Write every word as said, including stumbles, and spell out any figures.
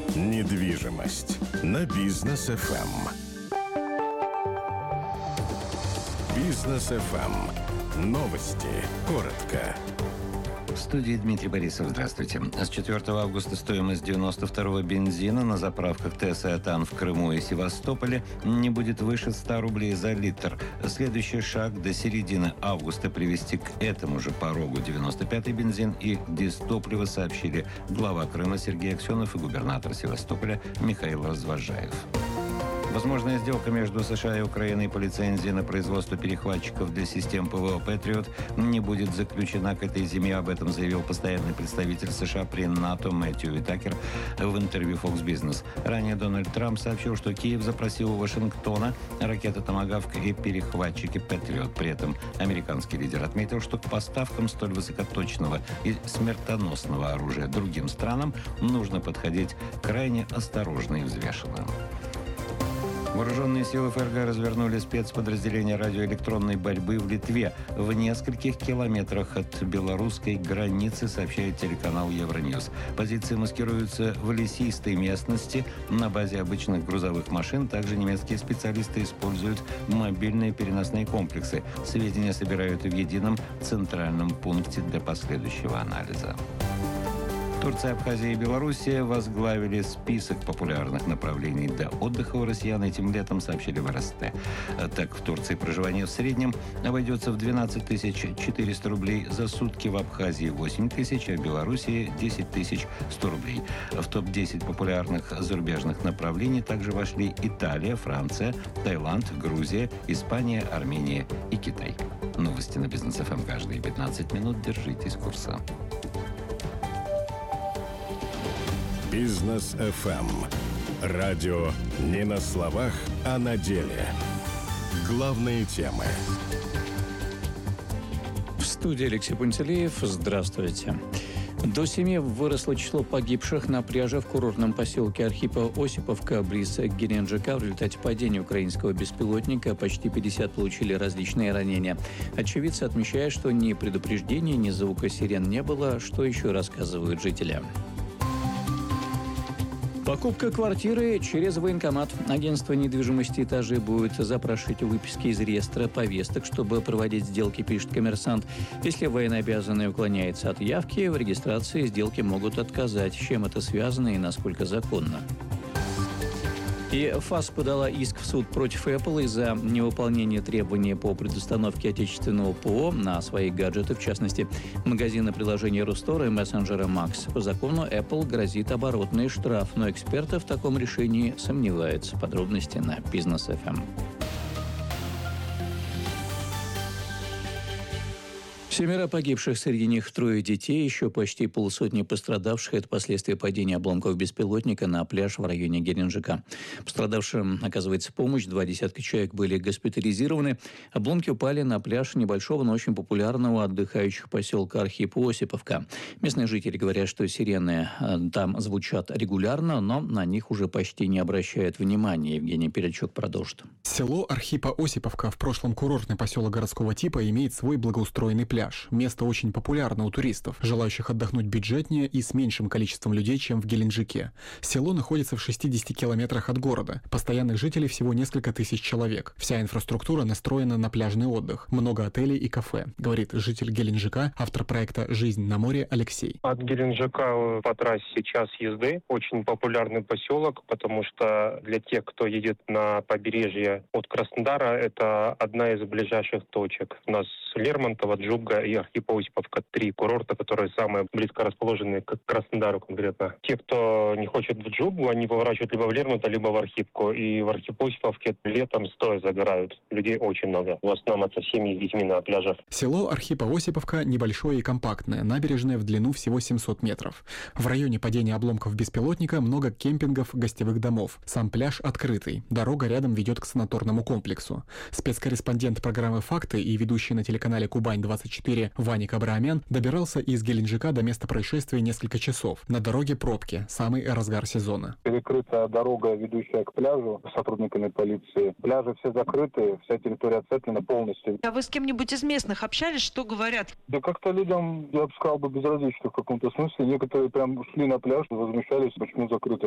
Недвижимость на Бизнес эф эм. Бизнес эф эм. Новости. Коротко. В студии Дмитрий Борисов. Здравствуйте. С четвёртого августа стоимость девяносто второго бензина на заправках ТЭС и АТАН в Крыму и Севастополе не будет выше ста рублей за литр. Следующий шаг до середины августа привести к этому же порогу девяносто пятый бензин и дизтопливо, сообщили глава Крыма Сергей Аксенов и губернатор Севастополя Михаил Развозжаев. Возможная сделка между США и Украиной по лицензии на производство перехватчиков для систем ПВО «Патриот» не будет заключена к этой зиме. Об этом заявил постоянный представитель США при НАТО Мэтью Уитакер в интервью Fox Business. Ранее Дональд Трамп сообщил, что Киев запросил у Вашингтона ракеты «Томагавк» и перехватчики «Патриот». При этом американский лидер отметил, что к поставкам столь высокоточного и смертоносного оружия другим странам нужно подходить крайне осторожно и взвешенно. Вооруженные силы ФРГ развернули спецподразделения радиоэлектронной борьбы в Литве в нескольких километрах от белорусской границы, сообщает телеканал Евроньюз. Позиции маскируются в лесистой местности на базе обычных грузовых машин. Также немецкие специалисты используют мобильные переносные комплексы. Сведения собирают в едином центральном пункте для последующего анализа. Турция, Абхазия и Белоруссия возглавили список популярных направлений для отдыха у россиян этим летом, сообщили в эр эс тэ. Так, в Турции проживание в среднем обойдется в двенадцать тысяч четыреста рублей за сутки, в Абхазии восемь тысяч, а в Белоруссии десять тысяч сто рублей. В топ десять популярных зарубежных направлений также вошли Италия, Франция, Таиланд, Грузия, Испания, Армения и Китай. Новости на Бизнес эф эм каждые пятнадцать минут. Держитесь курса. Бизнес эф эм. Радио не на словах, а на деле. Главные темы. В студии Алексей Пантелеев. Здравствуйте. До семи выросло число погибших на пляже в курортном поселке Архипо-Осиповка близ Геленджика в результате падения украинского беспилотника. Почти пятьдесят получили различные ранения. Очевидцы отмечают, что ни предупреждений, ни звука сирен не было, что еще рассказывают жители. Покупка квартиры через военкомат. Агентство недвижимости «Этажи» будет запрашивать выписки из реестра повесток, чтобы проводить сделки, пишет «Коммерсант». Если военнообязанный уклоняется от явки, в регистрации сделки могут отказать. С чем это связано и насколько законно? И ФАС подала иск в суд против Apple из-за невыполнения требований по предустановке отечественного ПО на свои гаджеты, в частности, магазины приложения Рустора и мессенджера Max. По закону Apple грозит оборотный штраф, но эксперты в таком решении сомневаются. Подробности на Бизнес эф эм. Семеро погибших, среди них трое детей, еще почти полсотни пострадавших. Это последствия падения обломков беспилотника на пляж в районе Геленджика. Пострадавшим оказывается помощь. Два десятка человек были госпитализированы. Обломки упали на пляж небольшого, но очень популярного отдыхающих поселка Архипо-Осиповка. Местные жители говорят, что сирены там звучат регулярно, но на них уже почти не обращают внимания. Евгений Перельчук продолжит. Село Архипо-Осиповка, в прошлом курортный поселок городского типа, имеет свой благоустроенный пляж. Место очень популярно у туристов, желающих отдохнуть бюджетнее и с меньшим количеством людей, чем в Геленджике. Село находится в шестидесяти километрах от города. Постоянных жителей всего несколько тысяч человек. Вся инфраструктура настроена на пляжный отдых. Много отелей и кафе, говорит житель Геленджика, автор проекта «Жизнь на море» Алексей. От Геленджика по трассе час езды. Очень популярный поселок, потому что для тех, кто едет на побережье от Краснодара, это одна из ближайших точек. У нас Лермонтово, Джубга и Архипо-Осиповка. Три курорта, которые самые близко расположены к Краснодару конкретно. Те, кто не хочет в Джубгу, они поворачивают либо в Лермонтово, либо в Архипку. И в Архипо-Осиповке летом стоя загорают. Людей очень много. В основном это семьи с детьми на пляжах. Село Архипо-Осиповка небольшое и компактное. Набережная в длину всего семьсот метров. В районе падения обломков беспилотника много кемпингов, гостевых домов. Сам пляж открытый. Дорога рядом ведет к санаторному комплексу. Спецкорреспондент программы «Факты» и ведущий на телеканале «Кубань двадцать четыре» Ваник Абраамян добирался из Геленджика до места происшествия несколько часов. На дороге пробки, самый разгар сезона. Перекрыта дорога, ведущая к пляжу, сотрудниками полиции. Пляжи все закрыты, вся территория оцеплена полностью. А вы с кем-нибудь из местных общались? Что говорят? Да как-то людям, я бы сказал, бы безразлично в каком-то смысле. Некоторые прям шли на пляж, возмущались, почему закрыто.